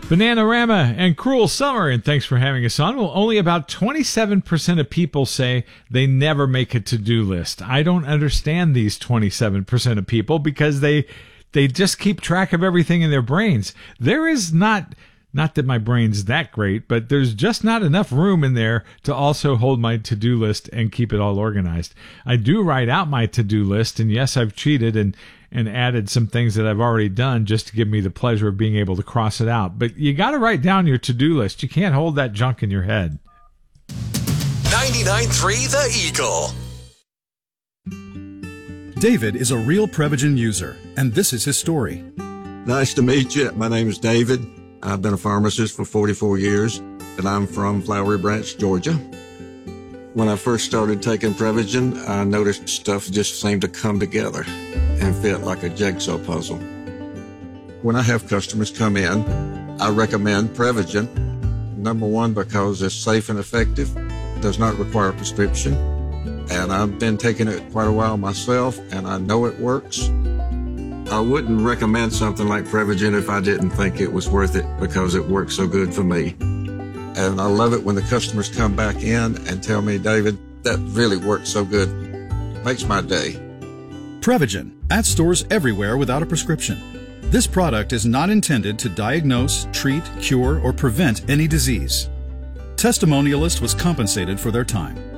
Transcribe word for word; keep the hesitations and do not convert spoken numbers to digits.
Bananarama and Cruel Summer, and thanks for having us on. Well, only about twenty-seven percent of people say they never make a to-do list. I don't understand these twenty-seven percent of people because they they just keep track of everything in their brains. There is not, not that my brain's that great, but there's just not enough room in there to also hold my to-do list and keep it all organized. I do write out my to-do list, and yes, I've cheated and and added some things that I've already done just to give me the pleasure of being able to cross it out. But you got to write down your to-do list. You can't hold that junk in your head. ninety-nine point three The Eagle. David is a real Prevagen user, and this is his story. Nice to meet you. My name is David. I've been a pharmacist for forty-four years, and I'm from Flowery Branch, Georgia. When I first started taking Prevagen, I noticed stuff just seemed to come together and fit like a jigsaw puzzle. When I have customers come in, I recommend Prevagen. Number one, because it's safe and effective, does not require a prescription, and I've been taking it quite a while myself, and I know it works. I wouldn't recommend something like Prevagen if I didn't think it was worth it because it works so good for me. And I love it when the customers come back in and tell me, David, that really works so good. Makes my day. Prevagen, at stores everywhere without a prescription. This product is not intended to diagnose, treat, cure, or prevent any disease. Testimonialist was compensated for their time.